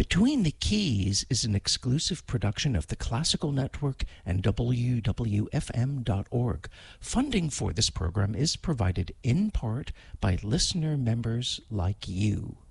Between the Keys is an exclusive production of the Classical Network and WWFM.org. Funding for this program is provided in part by listener members like you.